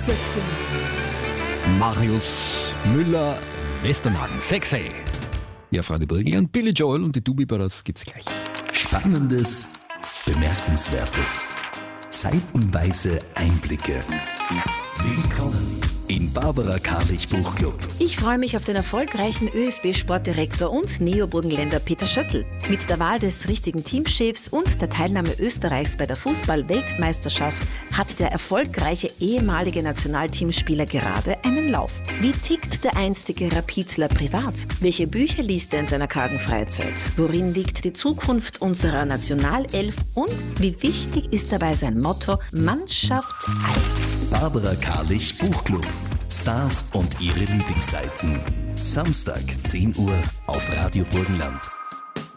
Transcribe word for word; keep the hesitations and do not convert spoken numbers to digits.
Marius Müller, Westernhagen, sexy. Ja, Frau de Burgenland, Billy Joel und die Doobie Brothers gibt's gleich. Spannendes, Bemerkenswertes, seitenweise Einblicke. Willkommen im Barbara Karlich Buchclub. Ich freue mich auf den erfolgreichen ÖFB-Sportdirektor und Neo-Burgenländer Peter Schöttl. Mit der Wahl des richtigen Teamchefs und der Teilnahme Österreichs bei der Fußball-Weltmeisterschaft hat der erfolgreiche ehemalige Nationalteamspieler gerade einen Lauf. Wie tickt der einstige Rapidler privat? Welche Bücher liest er in seiner kargen Freizeit? Worin liegt die Zukunft unserer Nationalelf? Und wie wichtig ist dabei sein Motto Mannschaft Eis? Barbara Karlich Buchclub. Stars und ihre Lieblingsseiten. Samstag, zehn Uhr auf Radio Burgenland.